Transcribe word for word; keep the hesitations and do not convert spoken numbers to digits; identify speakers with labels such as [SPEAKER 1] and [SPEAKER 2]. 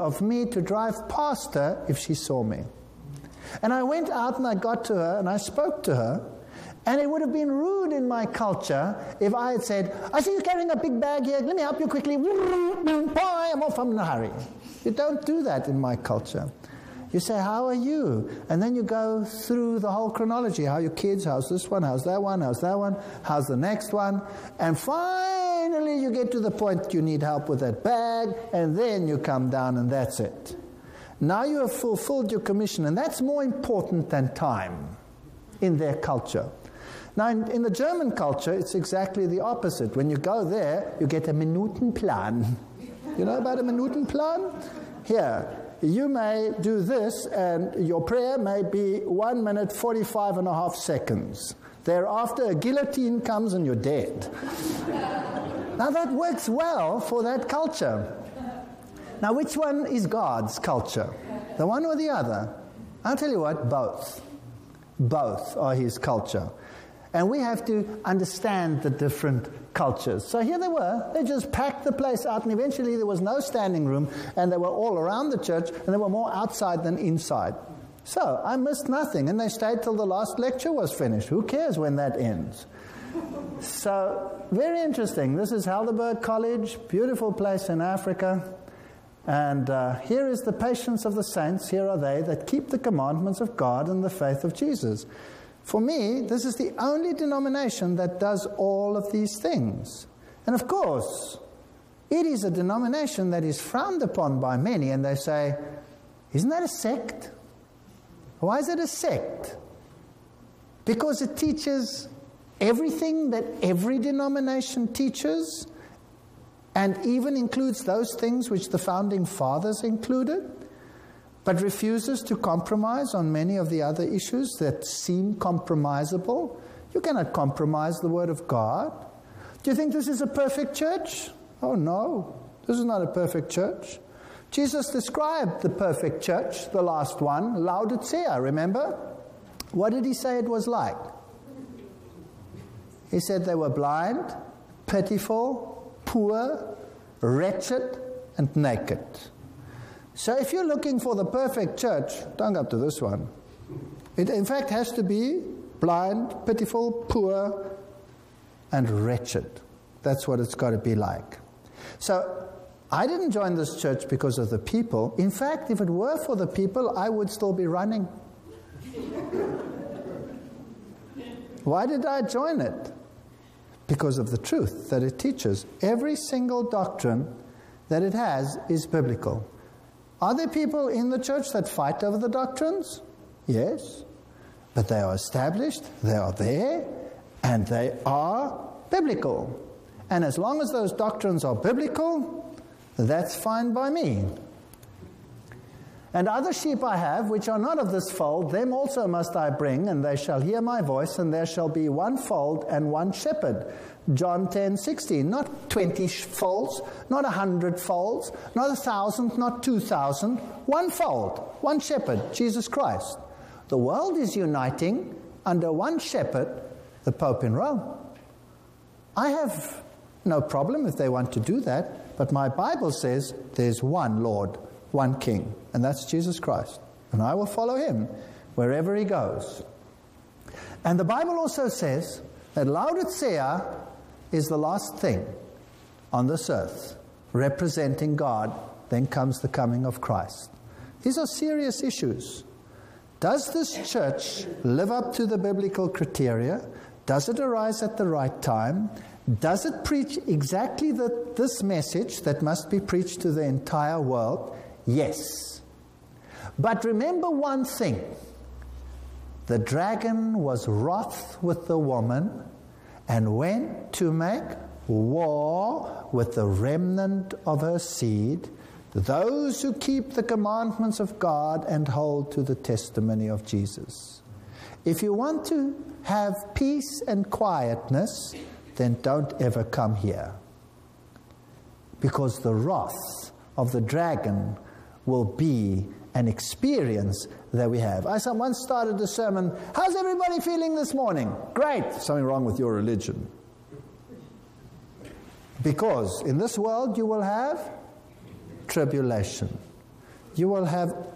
[SPEAKER 1] of me to drive past her if she saw me. And I went out and I got to her and I spoke to her. And it would have been rude in my culture if I had said, I see you carrying a big bag here, let me help you quickly. I'm off, I'm in a hurry. You don't do that in my culture. You say, how are you? And then you go through the whole chronology. How are your kids? How's this one? How's that one? How's that one? How's the next one? And finally you get to the point you need help with that bag, and then you come down and that's it. Now you have fulfilled your commission, and that's more important than time in their culture. Now, in, in the German culture, it's exactly the opposite. When you go there, you get a Minutenplan. You know about a Minutenplan? Here, you may do this, and your prayer may be one minute, forty-five and a half seconds. Thereafter, a guillotine comes and you're dead. Now, that works well for that culture. Now, which one is God's culture? The one or the other? I'll tell you what, both. Both are his culture. And we have to understand the different cultures. So here they were. They just packed the place out, and eventually there was no standing room, and they were all around the church, and they were more outside than inside. So I missed nothing, and they stayed till the last lecture was finished. Who cares when that ends? So, very interesting. This is Heidelberg College, beautiful place in Africa. And uh, here is the patience of the saints. Here are they that keep the commandments of God and the faith of Jesus. For me, this is the only denomination that does all of these things. And of course, it is a denomination that is frowned upon by many, and they say, isn't that a sect? Why is it a sect? Because it teaches everything that every denomination teaches, and even includes those things which the founding fathers included, but refuses to compromise on many of the other issues that seem compromisable. You cannot compromise the Word of God. Do you think this is a perfect church? Oh no, this is not a perfect church. Jesus described the perfect church, the last one, Laodicea, remember? What did he say it was like? He said they were blind, pitiful, poor, wretched, and naked. So if you're looking for the perfect church, don't go up to this one. It in fact has to be blind, pitiful, poor, and wretched. That's what it's got to be like. So I didn't join this church because of the people. In fact, if it were for the people, I would still be running. Why did I join it? Because of the truth that it teaches. Every single doctrine that it has is biblical. Are there people in the church that fight over the doctrines? Yes. But they are established, they are there, and they are biblical. And as long as those doctrines are biblical, that's fine by me. And other sheep I have, which are not of this fold, them also must I bring, and they shall hear my voice, and there shall be one fold and one shepherd. John ten sixteen, not twenty folds, not a hundred folds, not a thousand, not two thousand, one fold, one shepherd, Jesus Christ. The world is uniting under one shepherd, the Pope in Rome. I have no problem if they want to do that, but my Bible says there's one Lord, one King, and that's Jesus Christ. And I will follow him wherever he goes. And the Bible also says that Laodicea is the last thing on this earth, representing God. Then comes the coming of Christ. These are serious issues. Does this church live up to the biblical criteria? Does it arise at the right time? Does it preach exactly the, this message that must be preached to the entire world? Yes. But remember one thing. The dragon was wroth with the woman and went to make war with the remnant of her seed, those who keep the commandments of God and hold to the testimony of Jesus. If you want to have peace and quietness, then don't ever come here. Because the wrath of the dragon will be an experience that we have. I once started a sermon, how's everybody feeling this morning? Great. Something wrong with your religion. Because in this world you will have tribulation. you will have